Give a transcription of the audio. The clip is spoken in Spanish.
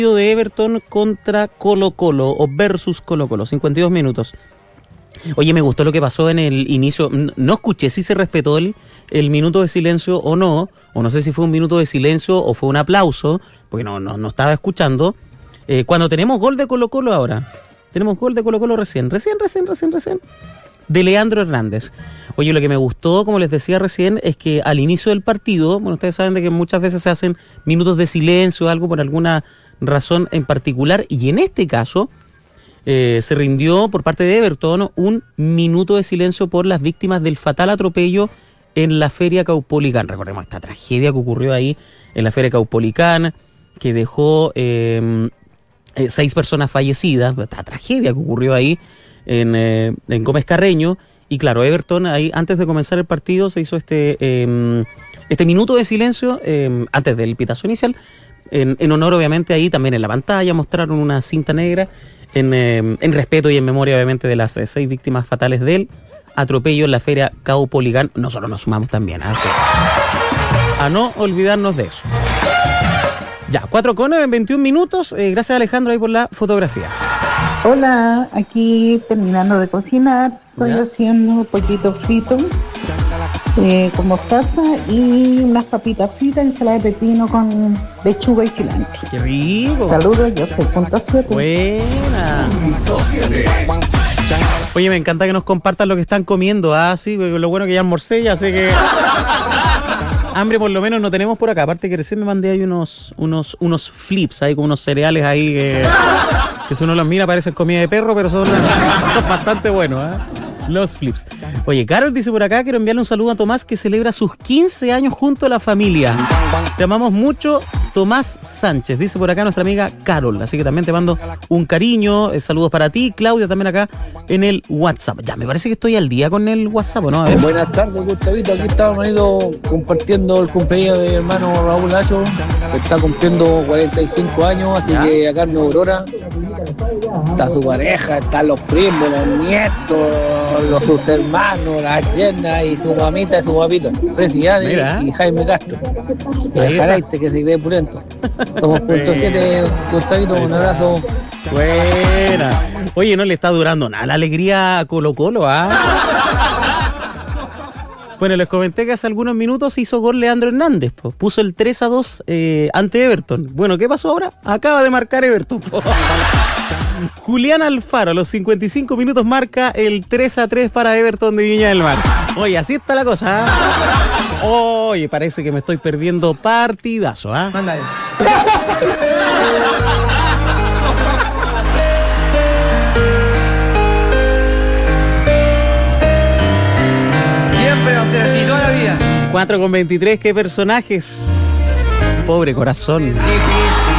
de Everton contra Colo-Colo o versus Colo-Colo, 52 minutos. Oye, me gustó lo que pasó en el inicio. No escuché si se respetó el minuto de silencio o no sé si fue un minuto de silencio o fue un aplauso, porque no estaba escuchando. Cuando tenemos gol de Colo-Colo ahora, tenemos gol de Colo-Colo recién, de Leandro Hernández. Oye, lo que me gustó, como les decía recién, es que al inicio del partido, bueno, ustedes saben de que muchas veces se hacen minutos de silencio o algo por alguna razón en particular, y en este caso se rindió por parte de Everton un minuto de silencio por las víctimas del fatal atropello en la Feria Caupolicán. Recordemos esta tragedia que ocurrió ahí en la Feria Caupolicán, que dejó 6 personas fallecidas, esta tragedia que ocurrió ahí en Gómez Carreño. Y claro, Everton ahí antes de comenzar el partido se hizo este minuto de silencio antes del pitazo inicial, en honor obviamente ahí también en la pantalla mostraron una cinta negra en respeto y en memoria obviamente de las 6 víctimas fatales del atropello en la Feria Caupolicán. Nosotros nos sumamos también a no olvidarnos de eso. Ya, 4:09 en 21 minutos. Gracias Alejandro ahí por la fotografía. Hola, aquí terminando de cocinar. Estoy haciendo pollito frito con mostaza y unas papitas fritas, ensalada de pepino con lechuga y cilantro. ¡Qué rico! Saludos, yo soy Punto 7. Buena. Oye, me encanta que nos compartan lo que están comiendo. Sí, lo bueno que ya almorcé, ya sé que hambre por lo menos no tenemos por acá. Aparte que recién me mandé ahí unos flips, ahí con unos cereales ahí que si uno los mira parecen comida de perro, pero son bastante buenos, los flips. Oye, Carol dice por acá, quiero enviarle un saludo a Tomás que celebra sus 15 años junto a la familia. Te amamos mucho, Tomás Sánchez, dice por acá nuestra amiga Carol. Así que también te mando un cariño, saludos para ti, Claudia también acá en el WhatsApp. Ya, me parece que estoy al día con el WhatsApp, ¿no? A ver. Buenas tardes, Gustavito, aquí estaba manito compartiendo el cumpleaños de mi hermano Raúl Lazo, que está cumpliendo 45 años, así que acá en Aurora está su pareja, están los primos, los nietos, sus hermanos, las yernas y su mamita y su papito, Fresi Yane y Jaime Castro. Y el Jaraiste que se cree pulento. Somos Punto 7, Gustavito, un abrazo. Buena. Oye, no le está durando nada la alegría a Colo-Colo, Bueno, les comenté que hace algunos minutos hizo gol Leandro Hernández, puso el 3-2 ante Everton. Bueno, ¿qué pasó ahora? Acaba de marcar Everton. Julián Alfaro a los 55 minutos marca el 3-3 para Everton de Viña del Mar. Oye, así está la cosa, Oye, parece que me estoy perdiendo partidazo, Manda ahí. Siempre va a ser así, toda la vida. 4:23, qué personajes. Pobre corazón. Es difícil.